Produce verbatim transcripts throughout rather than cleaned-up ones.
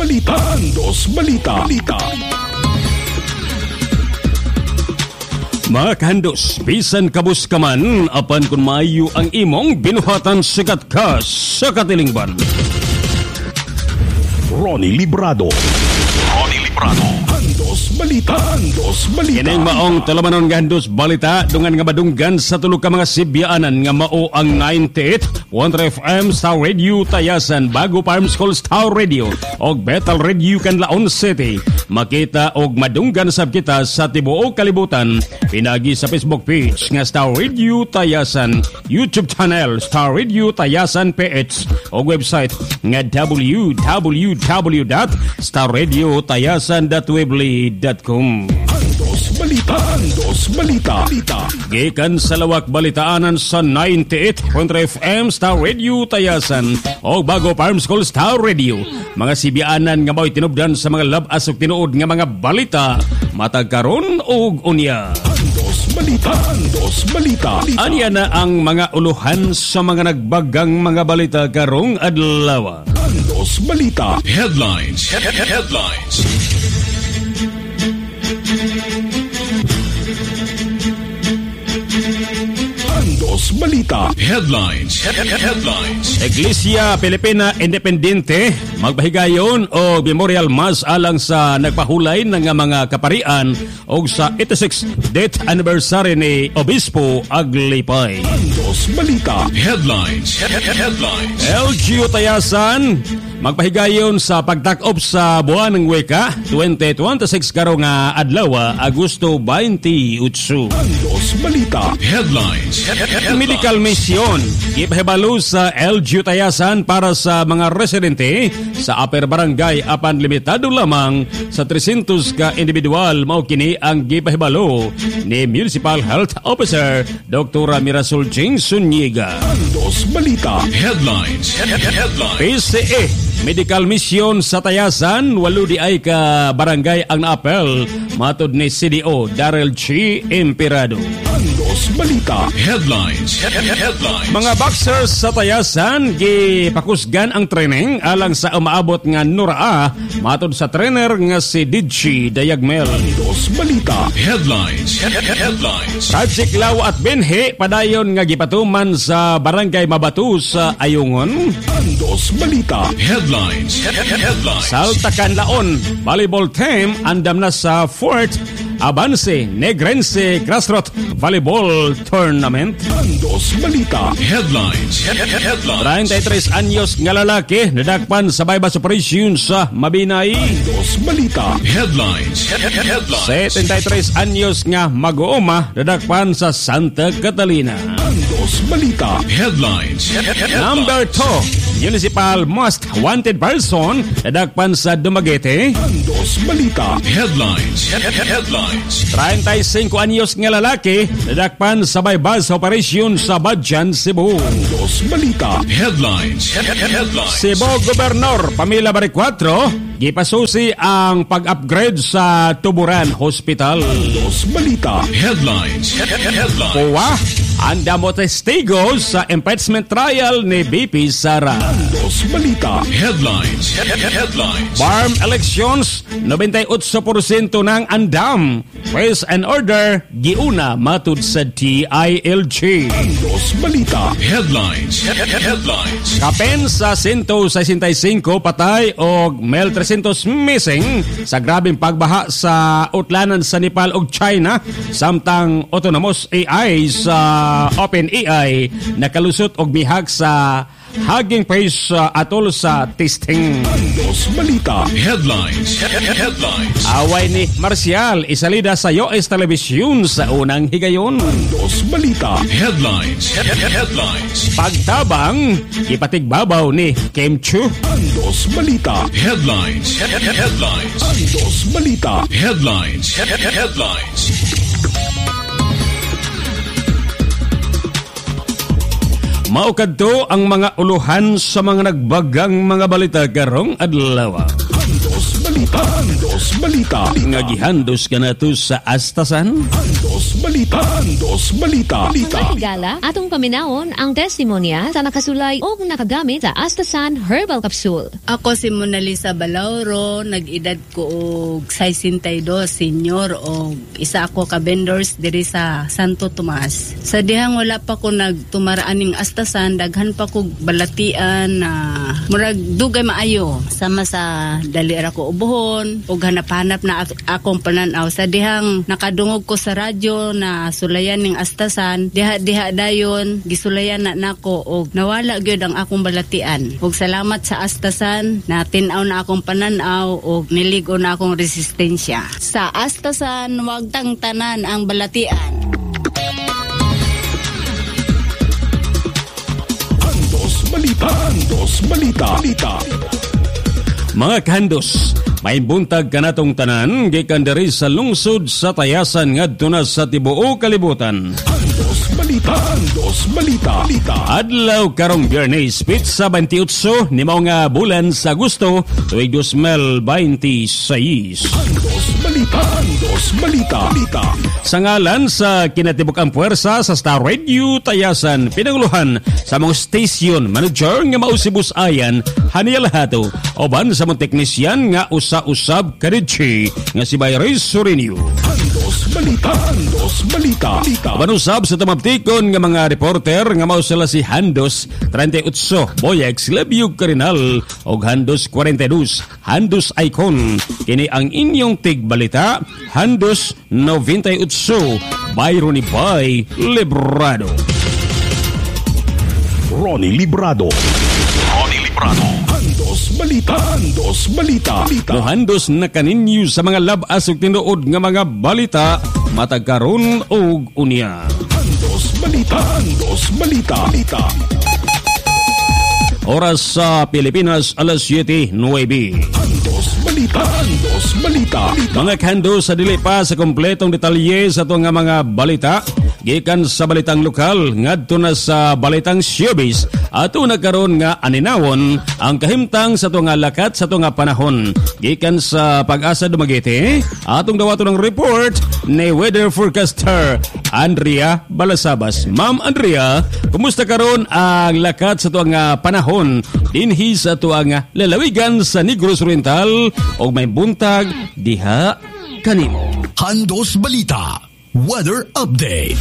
Balita. Andos Balita. Balita. Mga kahandos, bisan kabus ka man, apan kung maayo ang imong binuhatan sikat ka sa katilingban. Ronnie Librado. Ronnie Librado. Andos Balita. Andos Balita. Kining maong talamanon nga Andos Balita, dungan nga madunggan sa tulog ka mga sibyaanan nga mao ang ninety-eight point one F M Star Radio Tayasan, Bago Farm School Star Radio og Betal Radio Canlaon City. Makita og madunggan sab kita sa tibuok kalibutan pinagi sa Facebook page nga Star Radio Tayasan, YouTube channel Star Radio Tayasan P H o website nga w w w dot star radio tayasan dot weebly dot com. Andos Balita. Andos Balita. Balita. Gikan sa lawak balitaanan sa ninety-eight point one F M Star Radio Tayasan o Bago Farm School Star Radio. Mga sibyaanan nga mao'y tinubdan sa mga lab asok tinuod nga mga balita matag karon og unya. Andos Balita. Andos Balita. Balita. Anya na ang mga uluhan sa mga nagbagang mga balita karong adlaw. Andos Balita. Headlines. Headlines. Andos Balita. Headlines. Headlines. Iglesia Pilipina Independiente magpahigayon o memorial mass alang sa nagpahulay ng mga kaparian o sa eighty-sixth death anniversary ni Obispo Aglipay. Andos Balita. Headlines. Headlines. L G U Tayasan magpahigayon sa pagtakop sa buwan ng Weka twenty twenty-six karong nga adlaw Agosto twenty-eight. Andos Balita. Headlines. Medical mission ipahibalo sa L G U Tayasan para sa mga residente sa Upper Barangay apan limitado lamang sa three hundred ka individual mao kini ang gipahibalo ni Municipal Health Officer Doktor Mirasol Jing Zuniga. Andos Balita. Headlines. Headlines. P C A medical mission sa Tayasan, walo di ay ka barangay ang naapel matod ni C D O Darrell G. Emperado. Andos Balita. Headlines. Headlines. Mga boxers sa Tayasan gipakusgan ang training alang sa umaabot nga nuraa matod sa trainer nga si Didji Dayagmel. Andos Balita. Headlines. Headlines. Project Law at Benhe padayon nga gipatuman sa barangay Mabatu sa Ayungon. Andos Balita. Headlines. Headlines. Salta Canlaon volleyball team andam na sa fourth Avance Negrense Grassroots Volleyball Tournament. Andos Balita. Headlines. Headlines. thirty-three anyos nga lalaki nadakpan sa bypass operation sa Mabinay. Andos Balita. Headlines. Headlines. seventy-three anyos nga mag-uuma nadakpan sa Santa Catalina. Andos Balita. Headlines. Number two, Municipal Most Wanted Person nadakpan sa Dumaguete. Andos Balita. Headlines. Headlines. thirty-five anyos nga lalaki nadakpan sa bypass operation sa Badjan, Cebu. Andos Balita. Headlines. Headlines. Cebu Governor Pamela Bariccuatro gipasusi ang pag-upgrade sa Tuburan Hospital. Andos Balita. Headlines. Headlines. Kuwa anda mo testigo sa impeachment trial ni B P Sara. Andos Balita. Headlines. Headlines. Farm elections ninety-eight percent nang andam. Press and order giuna matud sa T I L G. Andos Balita. Headlines. Headlines. Kapen sa one sixty-five patay o mel three hundred missing sa grabing pagbaha sa utlanan sa Nepal ug China samtang autonomous A I sa Open A I nakalusot og mihag sa Hugging Face uh, atol sa testing. Andos Balita. Headlines. Headlines. Away ni Marcial isalida sa U S Television sa unang higayon. Andos Balita. Headlines. Headlines. Pagtabang ipatigbabaw ni Kim Chu. Andos Balita. Headlines. Headlines. Andos Balita. Headlines. Headlines. Maukad to ang mga uluhan sa mga nagbagang mga balita karong adlaw. Handos Balita. Handos Balita. Nga gihandos ka na to sa astasan? Handos Balita. Handos Balita. Mga higala, atong paminawon ang testimonya sa nakasulay o nakagamit sa Astasan Herbal Capsule. Ako si Mona Lisa Balauro, nag-edad ko og sesenta y dos, senior, o isa ako ka vendors diri sa Santo Tomas. Sa dihang wala pa ko nagtumaraan ning Astasan, daghan pa ko balatian na murag dugay maayo. Sama sa dali ra ko ubuhon, og hanap-hanap na akong pananaw. Sa dihang nakadungog ko sa radyo na sulayan ning Astasan, diha-diha dayon gisulayan na nako og nawala gyud ang akong balatian. Og salamat sa Astasan na tin-aw na akong pananaw og niligo na akong resistensya. Sa Astasan, wag tang tanan ang balatian. Handos Balita. Handos Balita. Balita. Mga kahandos, may buntag kanatong tanan gikan diri sa lungsod sa Tayasan ngadto na sa tibuok kalibutan. Handos Balita. Handos Balita. Balita. Adlaw karong Biyernes, pitsa twenty-eight ni mao nga bulan sa Agosto tuig two thousand twenty-six. Handos Balita. Handos Balita. Balita. Sa ngalan sa kinatibuk-ang puwersa sa Star Radio Tayasan, pinanguluhan sa mga station manager nga mao si Bus Ayan Haniel Hato, oban sa mga teknisyan nga usa-usab kadidji nga si Bayres Sorinio. Handos Balita. Handos Balita. Balita. Oban usab sa tamabtikon nga mga reporter nga mao sila si Handos thirty-eight, Boyex Lebyug Carinal og Handos forty-two, Handos Icon. Kini ang inyong tigbalita, Handos ninety-eight, by Ronnie Bay Librado. Ronnie Librado. Ronnie Librado. Handos Balita. Handos Balita. Balita. Mohandos na kaninyo sa mga labas ug tinuod nga mga balita matag karon og unya. Handos Balita. Handos Balita. Balita. Oras sa Pilipinas, alas seven nueve. Handos Balita. Handos Balita. Balita. Mga kando sa dili pa sa kompletong detalye sa ito nga mga balita, gikan sa balitang lokal, ngadto na sa balitang showbiz, ato nagkaroon nga aninawon ang kahimtang sa ito nga lakat sa ito nga panahon. Gikan sa Pag-asa Dumaguete, atong dawato ng report ni weather forecaster Andrea Balasabas. Ma'am Andrea, kumusta karon ang lakat sa ito nga panahon dinhi sa ito nga lalawigan sa Negros Oriental o may buntag diha kanimo? Handos Balita. Weather Update.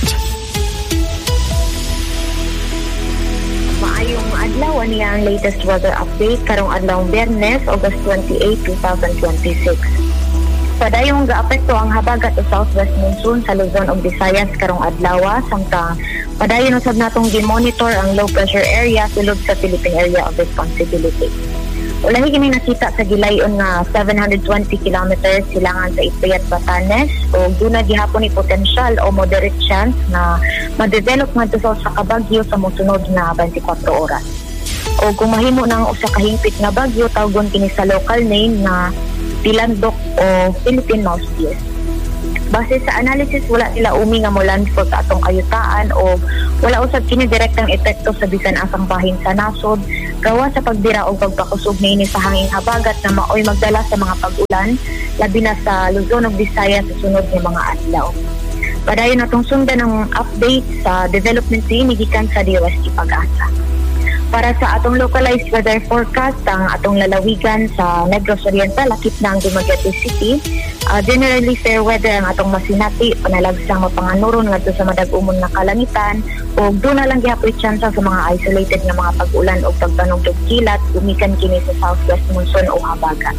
Maayong adlaw niya ang latest weather update karong adlaw Biyernes, August twenty-eighth, twenty twenty-six. Padayong gaapekto ang habagat o southwest monsoon sa Luzon ug Visayas karong adlaw, samtang padayon usab natong gi-monitor ang low pressure area sulod sa Philippine Area of Responsibility. Ulahi kini nakita sa gilayon nga seven hundred twenty kilometers silangan sa Itbayat, Batanes, o duna gihapon ni potential o moderate chance na ma-develop ngadto sa kabagyo sa mosunod na twenty-four oras. O kung mahimo ng usa ka hingpit nga bagyo, tawgon kini sa local name na Tilandok o Philippine Mouse Deer. Base sa analysis, wala sila umi nga mo landfall sa atong kayutaan o wala usab kini direktang epekto sa bisan asang bahin sa nasod, gawa sa pagdira o pagpakusog niini sa hanging habagat na maoy magdala sa mga pag-ulan, labi na sa Luzon ug Visayas sa sunod nga mga adlaw. Padayon natong sundan ng update sa development niini gikan sa D O S T Pag-asa. Para sa atong localized weather forecast, ang atong lalawigan sa Negros Oriental, lakip na ang Dumaguete City. Uh, generally fair weather ang atong masinati, panalagsang mapanganuron ngadto sa madag-umon nga kalangitan, o doon na lang gihapon tsansa sa mga isolated nga mga pag-ulan o pagpanugtog kilat, umikan kini sa southwest monsoon o habagat.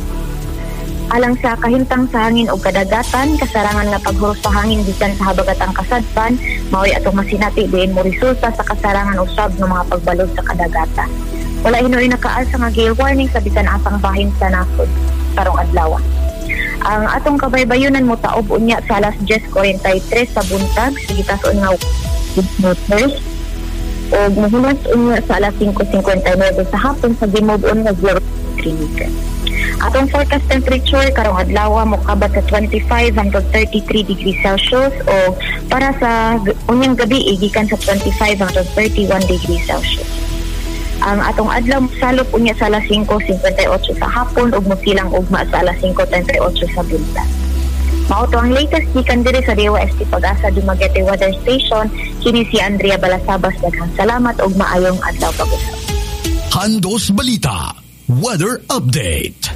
Alang sa kahimtang sa hangin o kadagatan, kasarangan nga paghuros sa hangin bisan sa habagatang kasadpan, maoy atong masinati diin mo resulta sa kasarangan usab ng mga pagbalod sa kadagatan. Wala hinoy nakaasa nga gale warning sa bisan asang bahin sa nasod karong adlaw. Ang atong kabaybayonan mo taob unya sa alas ten forty-three sa buntag, sige tason nga meters, o muhulas unya sa alas five fifty-nine sa hapon sa gimod-on nga zero point three meters. Atong forecast temperature karong adlaw mo kabat sa twenty-five hangtod thirty-three degrees Celsius, o para sa unyang gabi gikan sa twenty-five hangtod thirty-one degrees Celsius. Ang atong adlaw salop unya sa alas singko fifty-eight sa hapon ug musilang ugma sa alas singko thirty-eight sa buntag. Mao to ang latest gikan diri sa D O S T Pag-asa Dumaguete Weather Station. Kini si Andrea Balasabas. Daghang salamat ug maayong adlaw pag-usab. Andos Balita Weather Update.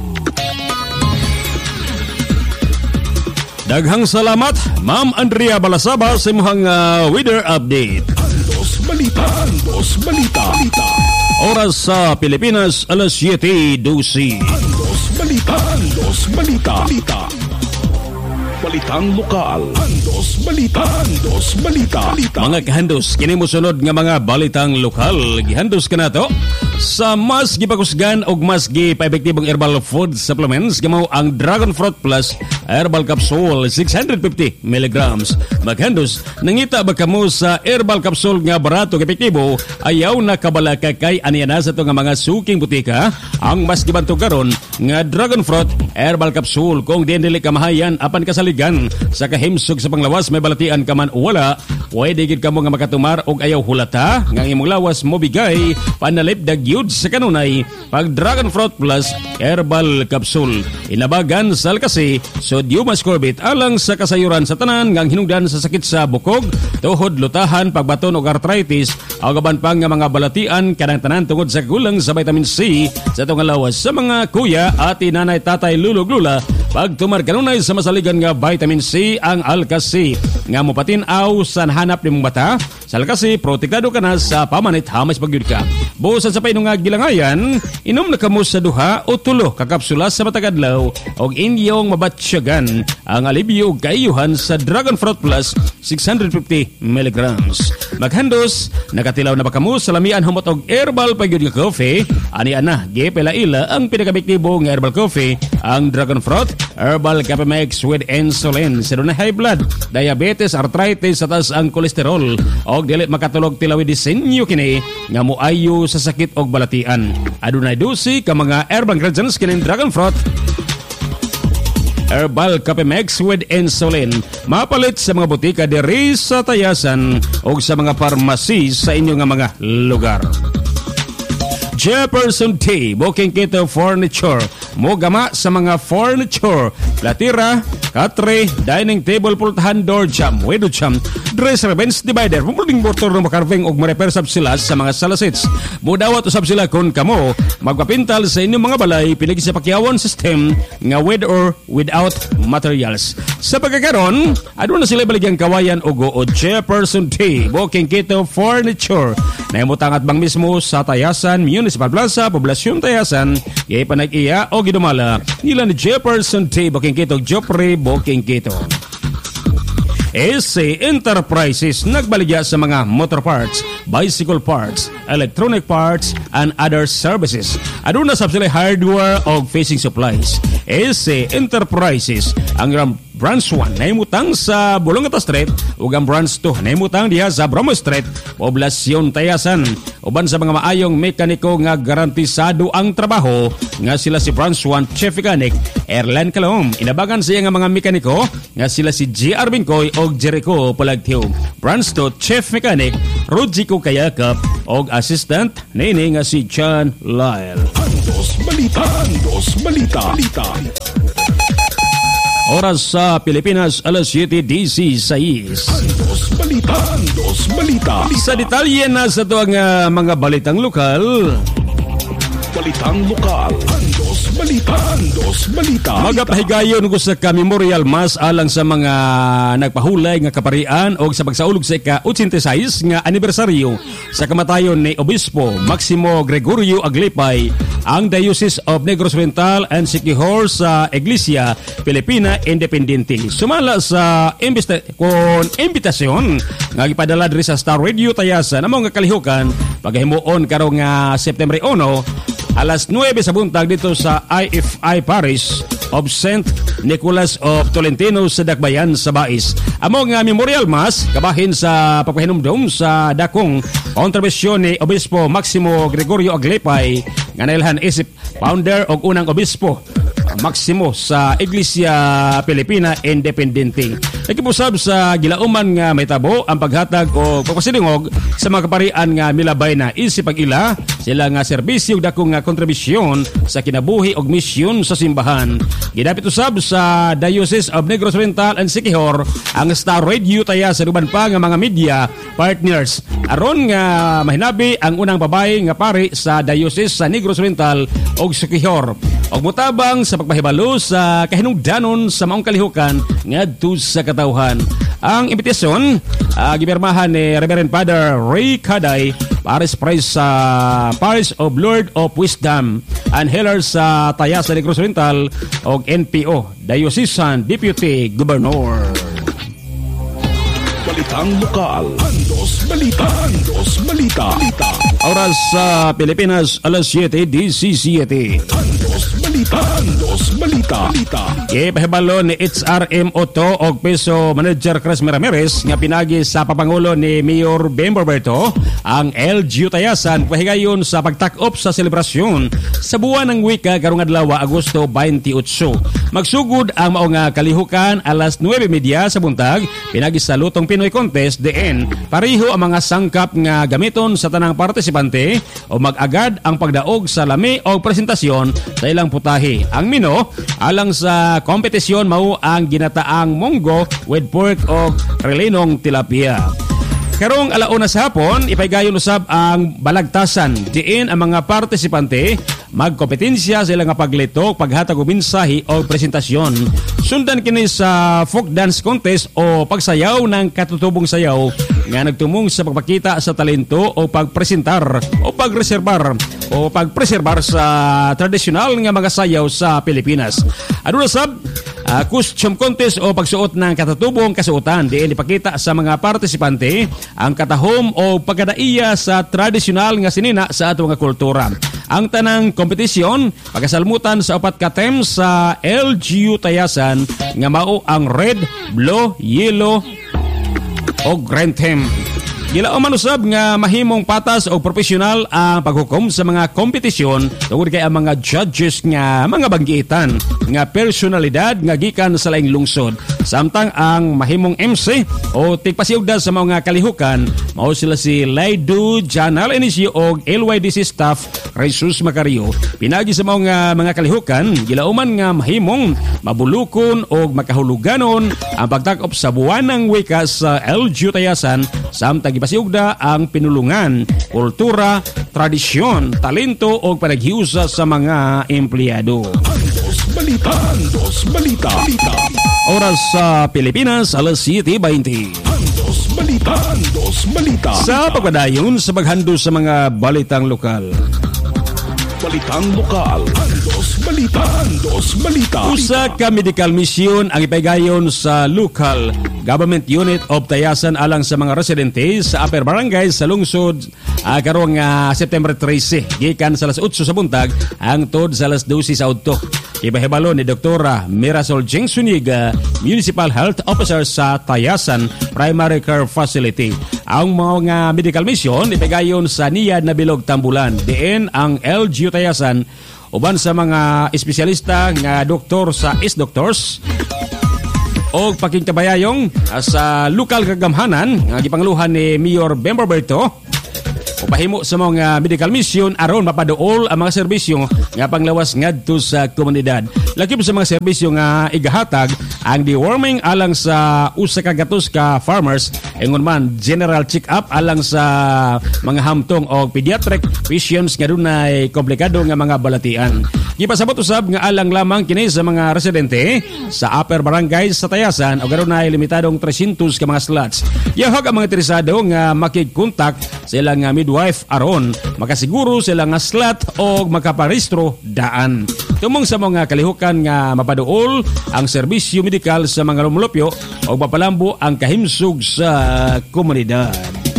Daghang salamat, Ma'am Andrea Balasabas sa imong uh, weather update. Andos Balita. Andos Balita. Balita. Oras sa Pilipinas, alas siete twelve. Andos Balita. Andos Balita. Balita. Balitang lokal. Andos Balita. Andos Balita. Balita. Mga kahandos, kini mosunod nga mga balitang lokal. Gihandos ka na to sa mas gipakusgan og mas gipaepektibong herbal food supplements gamaw ang Dragon Fruit Plus Herbal Capsule six hundred fifty milligrams. Maghandos, nangita ba kamo sa herbal capsule nga barato epektibo, ayaw na kabalaka kay aniya na sa to nga mga suking butika ang mas gibantog karon nga Dragon Fruit Herbal Capsule. Kung di dili kamahayan apan kasaligan sa kahimsog sa panglawas may balatian ka man o wala, pwede gid kamo nga makatumar og ayaw hulata nga imong lawas mo bigay panalipdag yun sa kanunay pag Dragon Fruit Plus Herbal Capsule. Inabagan sal kasi sodium ascorbate alang sa kasayuran sa tanan nga hinungdan sa sakit sa bukog, tuhod, lutahan, pagbaton og arthritis, o gaban pang nga mga balatian kanang tanan tungod sa kulang sa vitamin C sa itong lawas sa mga kuya at nanay, tatay, lulog, lula. Pag tumar kanunay sa masaligan nga vitamin C ang Alka-C nga mopatinaw sa hanap nimong bata. Sa Alka-C, protektado ka na sa pamanit hamas pagyud ka. Busan sa painong nga gilangayan, inom na kamo sa duha o tulo ka kapsula sa matag adlaw og inyong mabatsyagan ang alibyo ug kaayuhan sa Dragon Fruit Plus six hundred fifty milligrams. Maghandos, nakatilaw na ba kamo sa lamian humot og herbal pagyud nga coffee? Ani ana, gipelaila ang pinakabektibo nga herbal coffee, ang Dragon Fruit Herbal Capemex with insulin. Sa na high blood, diabetes, arthritis, sa taas ang kolesterol og dili makatulog tilawi disenyo kini nga moayo sa sakit og balatian. Adunay dusi ka mga herbal ingredients kini Dragon Fruit Herbal Capemex with insulin. Mapalit sa mga butika diri sa Tayasan o sa mga pharmacy sa inyo nga mga lugar. Jefferson T. Booking Keto Furniture. Mogama sa mga furniture, platira, katre, dining table, pultahan, door jam, window jam, dresser, bench divider, pumuling motor ng makarving o ma-repair sab sila sa mga salasits. Mudawat usab sila kung kamo magpapintal sa inyong mga balay pinagi sa pakyawan system nga with or without materials. Sa pagkakaroon, aduna na sila baligyang kawayan o go o Jefferson T. Booking Keto Furniture. Naimutang at bang mismo sa Tayasan, Municipal Plaza, Poblasyon Tayasan, kaya panag-iya o gidumala nila ni Jefferson T. Booking Keto, Jopre Booking Keto. S C Enterprises nagbaligya sa mga motor parts, bicycle parts, electronic parts, and other services. Aduna sab sila hardware o facing supplies. S C Enterprises ang Branch one naimutang sa Bulongata Street ug ang Branch two naimutang diha sa Bromo Street, Poblasyon Tayasan. Uban sa mga maayong mekaniko nga garantisado ang trabaho nga sila si Branch one Chief Mechanic Erlan Calom. Inabagan siya nga mga mekaniko nga sila si G R Binkoy og Jericho Palagtio. Branch two Chief Mechanic Rodrigo Kayakap og Assistant nini nga si John Lyle. Andos Balita. Andos Balita. Balita. Oras sa Pilipinas, alas siete dieciséis. Andos Balita. Andos Balita. Sa detalye na sa ito ang uh, mga balitang lokal. Balitang lokal. Andos Balita. Andos Balita. Magapahigayon ko sa ka-memorial mass alang sa mga nagpahulay nga kaparian o sa pagsaulog sa ika-eighty-six nga anibersaryo sa kamatayon ni Obispo Maximo Gregorio Aglipay, ang Diocese of Negros Oriental and Siquijor sa Iglesia Pilipina Independiente. Sumala sa imbista- kon imbitasyon nga gipadala diri sa Star Radio Tayasan ang mga kalihukan paghimuon karong nga September one alas nuwebe sa buntag dito sa I F I Parish of Saint Nicholas of Tolentino sa Dakbayan sa Bais. Amo nga memorial mass kabahin sa pagpahinumdum sa dakong kontribusyon ni Obispo Maximo Gregorio Aglipay nga nailhan isip founder og unang obispo Maximo sa Iglesia Pilipina Independente. Nagkipusab sa gilauman nga may tabo ang paghatag o pagpasilingog sa mga kaparian nga milabay na isipag ila sila nga serbisyo dakong nga kontribusyon sa kinabuhi og misyon sa simbahan. Gidapit usab sa Diocese of Negros Oriental and Siquijor ang Star Radio taya sa duban pa nga mga media partners aron nga mahinabi ang unang babae nga pari sa Diocese sa Negros Oriental og Siquijor og mutabang sa pagpahibalo sa kahinungdanon sa maong kalihukan ngadto sa katawhan. Ang imbitasyon uh, gipirmahan ni Reverend Father Ray Caday, Paris Prize sa Parish of Lord of Wisdom and Healer sa taya sa Negros Oriental og N P O Diocesan Deputy Governor. Balitang lokal. Andos Balita. Andos Balita. Balita. Oras sa Pilipinas, alas siyete disisiete. Andos Balita. Andos Balita. Balita. Ipahibalo ni H R M Otto og Peso Manager Cresme Ramirez nga pinagi sa papangulo ni Mayor Bem Berberto ang L G U Tayasan pahigayon sa pagtak-op sa selebrasyon sa buwan ng wika karong adlaw Agosto twenty-eight. Magsugod ang mao nga kalihukan alas nuwebe media sa buntag pinagi sa Lutong Pinoy Contest D N. Pareho ang mga sangkap nga gamiton sa tanang partisipante o mag-agad ang pagdaog sa lami o presentasyon sa ilang putahe. Ang mino alang sa kompetisyon mao ang ginataang munggo with pork o relinong tilapia. Karong alauna sa hapon, ipaygayon usab ang balagtasan. Diin ang mga partisipante magkompetensya sa ilang paglitok, paghatag og mensahe o presentasyon. Sundan kini sa folk dance contest o pagsayaw ng katutubong sayaw nga nagtumong sa pagpakita sa talento o pagpresentar o pagreserbar o pagpreserbar sa tradisyonal nga mga sayaw sa Pilipinas. Aduna sab Uh, costume contest o pagsuot ng katutubong kasuotan diin ipakita sa mga partisipante ang katahom o pagkadaiya sa tradisyonal nga sinina sa ato nga kultura. Ang tanang kompetisyon pagasalmutan sa upat ka team sa L G U Tayasan nga mao ang red, blue, yellow o green team. Gila man usab nga mahimong patas o profesional ang paghukom sa mga kompetisyon tungod kay ang mga judges nga mga banggitan nga personalidad nga gikan sa laing lungsod. Samtang ang mahimong M C o tigpasiugda sa mga kalihukan mao sila si Laidu Janal Inicio og L Y D C staff Jesus Macario. Pinagi sa mga mga kalihukan gilauman nga mahimong mabulukon og makahuluganon ang pagtak-op sa buwanang wika sa L G U Tayasan samtang gipasiugda ang pinulungan, kultura, tradisyon, talento o panaghiusa sa mga empleyado. Andos Balita. Andos Balita. Balita. Oras sa Pilipinas, alas siyete beinte. Andos Balita. Andos Balita. Sa pagpadayon sa paghando sa mga balitang lokal. Balitang lokal. Andos Balita. Andos Balita. Usa ka medical mission ang ipaygayon sa local government unit of Tayasan alang sa mga residente sa Upper Barangay sa lungsod uh, karong uh, September thirteen gikan sa alas eight sa buntag hangtod sa alas twelve sa udto. Ibahibalo ni Doktora Mirasol Jeng Suniga, Municipal Health Officer sa Tayasan Primary Care Facility. Ang mga medical mission ipagayon sa Niyad na Bilog Tambulan. Diin ang L G U Tayasan uban sa mga espesyalista nga doktor sa is doctors o pakingkabayayong sa lokal kagamhanan nga gipangluhan ni Mayor Bem Berberto o pahimo sa mga medical mission aron mapaduol ang mga serbisyo nga panglawas ngadto sa komunidad. Lakip sa mga serbisyo nga igahatag ang deworming alang sa usa ka gatos ka farmers, ingon man general check-up alang sa mga hamtong o pediatric patients nga dunay komplikado nga mga balatian. Gipasabot usab nga alang lamang kini sa mga residente sa Upper Barangay sa Tayasan o garo na limitadong three hundred ka mga slots. Yahag ang mga interesado nga makig-contact sa ilang midwife aron makasiguro sila nga slot o makaparehistro daan. Tumong sa mga kalihukan nga mapaduol ang serbisyo medikal sa mga lumulupyo o mapalambo ang kahimsog sa komunidad.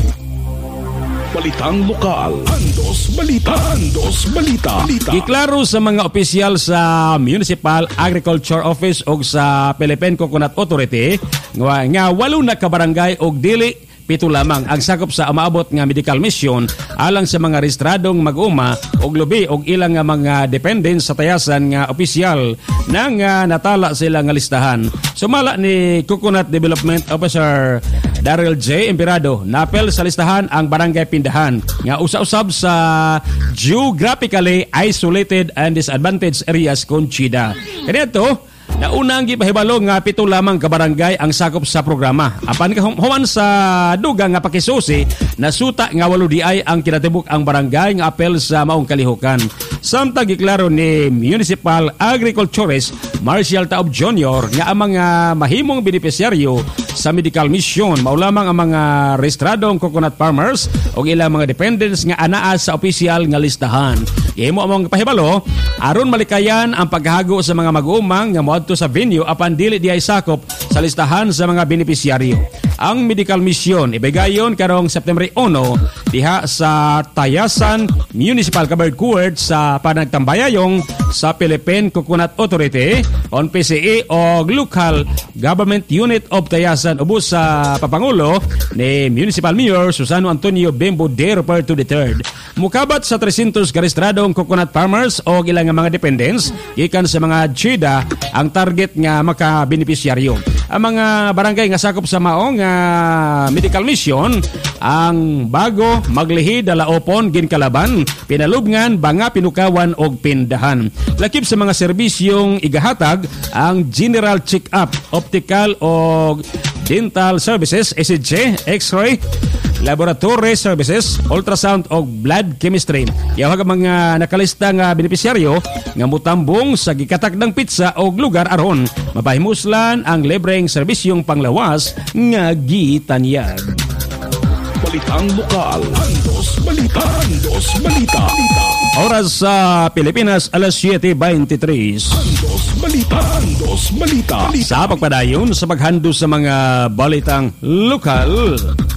Balitang lokal. Andos Balita. Andos Balita. Balita. Giklaro sa mga opisyal sa Municipal Agriculture Office o sa Philippine Coconut Authority nga, nga walo na kabarangay o dili pito lamang ang sakop sa umaabot nga medical mission alang sa mga rehistradong mag-uma og lubi og ilang nga mga dependents sa tayasan nga opisyal na nga natala sila nga listahan. Sumala ni Coconut Development Officer Daryl J. Emperado, napel sa listahan ang barangay Pindahan nga usa-usab sa geographically isolated and disadvantaged areas Conchida. Kaya ito, naunang gipahibalo nga pito lamang ka barangay ang sakop sa programa. Apan human sa dugang nga pakisusi, nasuta nga walo di ay ang kinatibuk ang barangay nga apel sa maong kalihukan. Samtang giklaro ni Municipal Agriculturist Marcial Taob Junior nga ang mga mahimong benepisyaryo sa medical mission mao lamang ang mga rehistradong coconut farmers o ilang mga dependents nga anaa sa opisyal nga listahan. Imo among pahibalo aron malikayan ang paghago sa mga mag-uumang nga moadto sa venue apan dili di ay sakop sa listahan sa mga benepisyaryo. Ang medical mission ibigayon karong September uno diha sa Tayasan Municipal Covered Court sa panagtambayayong sa Philippine Coconut Authority on P C E o Local Government Unit of Tayasan ubos sa papangulo ni Municipal Mayor Susano Antonio Bembo de Roberto the third. Mukabat sa three hundred karestradong coconut farmers o ilang mga dependents gikan sa mga chida ang target nga makabenepisyaryo. Ang mga barangay nga sakop sa maong uh, medical mission ang Bago, Maglihi, Dalaopon, Ginkalaban, Pinalubngan, Banga, Pinukawan og Pindahan. Lakip sa mga serbisyong igahatag ang general check-up, optical og dental services, S C G, X-ray, laboratory services, ultrasound o blood chemistry. Yawag ang mga nakalista nga benepisyaryo nga mutambong sa gikatak ng pizza o lugar aron mapahimuslan ang libreng serbisyong panglawas nga gitanyag. Balitang lokal, Andos Balita, Andos Balita. Oras sa Pilipinas, alas seven twenty-three. Andos Balita, Andos Balita. Sa pagpadayon sa paghando sa mga balitang lokal.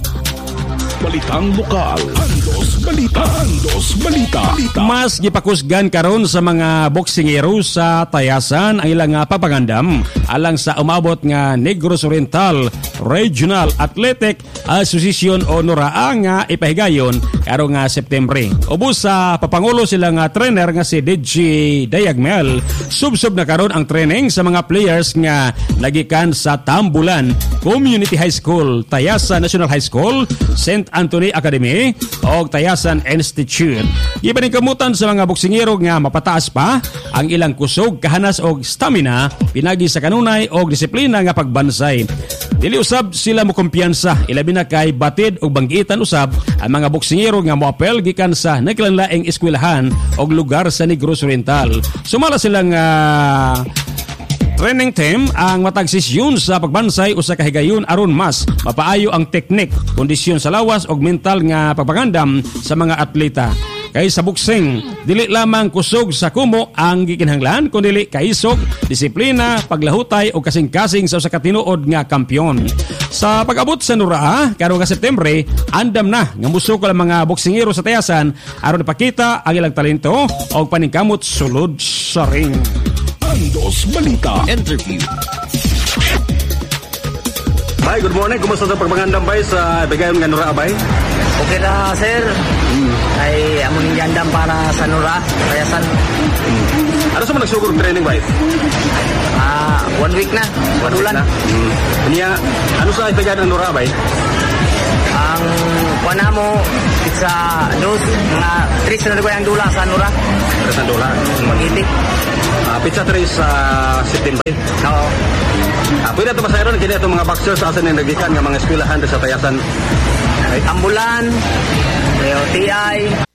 Balitang lokal, Andos Balita, Andos Balita. Mas gipakusgan karon sa mga boksingero sa Tayasan ang ilang papagandam alang sa umabot nga Negros Oriental Regional Athletic Association o NORAA nga ipahigayon karong nga September. Ubos sa papangulo sila nga trainer nga si D J Dayagmel, subsub na karon ang training sa mga players nga nagikan sa Tambulan Community High School, Tayasan National High School, Saint Anthony Academy o Tayasan Institute. Ibaning kamutan sa mga boksingero nga mapataas pa ang ilang kusog, kahanas o stamina pinagi sa kanunay o disiplina nga pagbansay. Dili usab sila mo kumpiyansa, ilabi na kay batid o banggitan usab ang mga boksingero nga moapel gikan sa nagkilanlaing eskwelahan o lugar sa Negros Oriental. Sumala silang uh, training team ang matag sesyon sa pagbansay usa ka higayon aron mas mapaayo ang teknik, kondisyon sa lawas ug mental nga pagpagandam sa mga atleta. Kay sa boxing, dili lamang kusog sa kumo ang gikinahanglan kundi kaisog, disiplina, paglahutay o kasing-kasing sa usa ka tinuod nga kampiyon. Sa pag-abot sa NORAA karong nga September, andam na nga musukol ang mga boksingero sa Tayasan aron ipakita ang ilang talento o paningkamot sulod sa ring. Andos Balita Interview. Bay, good morning. Kumusta sa pagpangandam bay sa bigayon nga NORAA bay? Okay na, sir. Hmm. Ay amon gandam para sa NORAA, Tayasan. Hmm. Ano sa mga nagsugod training bay? Ah, uh, one week na, one bulan. Hmm. Niya, ano sa bigayon ng NORAA bay? Ang kuana mo sa dos mga tres na ko ang dula sa NORAA. Tres na dula. Magitik. Ah, pizza tres sa September. Oo. Ah, pwede ito masayron kini itong mga boxers sa asan yung nagikan ng mga eskwelahan sa Tayasan. Ambulan, T I,